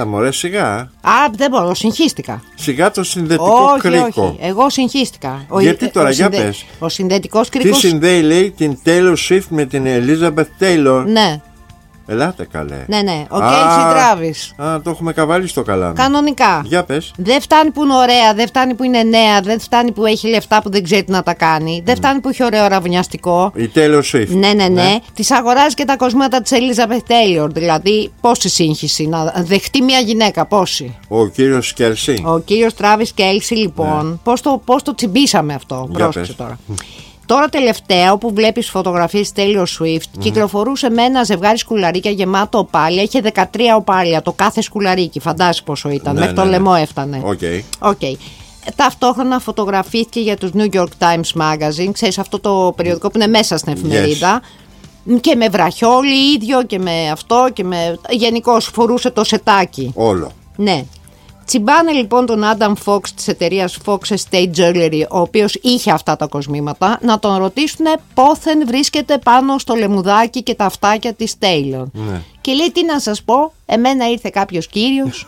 Έλα μωρέ, σιγά. Δεν μπορώ, συγχύστηκα. Σιγά το συνδετικό κρίκο. Όχι, εγώ συγχύστηκα. Γιατί τώρα, για πες. Ο συνδετικός κρίκος. Τι συνδέει, λέει, την Taylor Swift με την Elizabeth Taylor? Ναι. Ελάτε καλέ. Ναι, ο Κέισι Τράβις. Το έχουμε καβάλει στο καλάμι. Κανονικά. Για πες. Δεν φτάνει που είναι ωραία, δεν φτάνει που είναι νέα, δεν φτάνει που έχει λεφτά που δεν ξέρει τι να τα κάνει, δεν φτάνει που έχει ωραίο ραβωνιαστικό. Η Taylor Swift. Ναι. Της αγοράζει και τα κοσμήματα της Elizabeth Taylor. Δηλαδή, πόση σύγχυση να δεχτεί μια γυναίκα, πόση. Ο κύριος Κέλσι. Ο κύριος Τράβις Κέλσι, λοιπόν. Πώς το τσιμπήσαμε αυτό. Πρόσεξε τώρα. Τώρα τελευταία, όπου βλέπεις φωτογραφίες Taylor Swift, κυκλοφορούσε με ένα ζευγάρι σκουλαρίκια γεμάτο οπάλια. Είχε 13 οπάλια το κάθε σκουλαρίκι. Φαντάζεσαι πόσο ήταν. Μέχρι το λαιμό έφτανε. Okay. Ταυτόχρονα φωτογραφήθηκε για τους New York Times Magazine. Ξέρεις, αυτό το περιοδικό που είναι μέσα στην εφημερίδα. Yes. Και με βραχιόλι ίδιο και με αυτό και με... Γενικώς φορούσε το σετάκι. Όλο. Ναι. Τσιμπάνε λοιπόν τον Adam Fox της εταιρείας Fox Estate Jewelry, ο οποίος είχε αυτά τα κοσμήματα, να τον ρωτήσουν πόθεν βρίσκεται πάνω στο λεμουδάκι και τα αυτάκια της Taylor. Ναι. Και λέει, τι να σας πω, εμένα ήρθε κάποιος κύριος,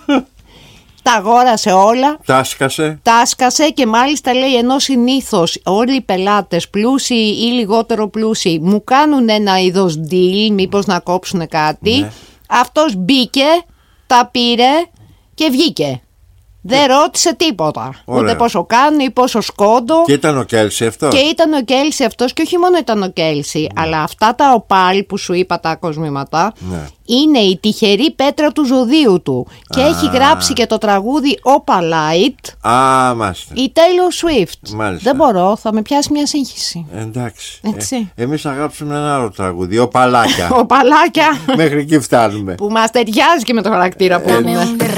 τα αγόρασε όλα. Τάσκασε και μάλιστα λέει, ενώ συνήθως όλοι οι πελάτες πλούσιοι ή λιγότερο πλούσιοι μου κάνουν ένα είδος deal, μήπως να κόψουν κάτι. Ναι. Αυτός μπήκε, τα πήρε και βγήκε. Δεν ρώτησε τίποτα. Ωραία. Ούτε πόσο κάνουν ή πόσο σκόντο. Και ήταν ο Κέλσι αυτός. Και ήταν ο Κέλσι αυτός, και όχι μόνο ήταν ο Κέλσι, αλλά αυτά τα οπάλ που σου είπα, τα κοσμήματα, είναι η τυχερή πέτρα του ζωδίου του. Και έχει γράψει και το τραγούδι Opalite. Μάλιστα. Η Taylor Swift. Μάλιστα. Δεν μπορώ, θα με πιάσει μια σύγχυση. Εντάξει. Εμείς θα γράψουμε ένα άλλο τραγούδι. Οπαλάκια. Οπαλάκια. Μέχρι εκεί φτάνουμε. Που μας ταιριάζει και με το χαρακτήρα που είναι.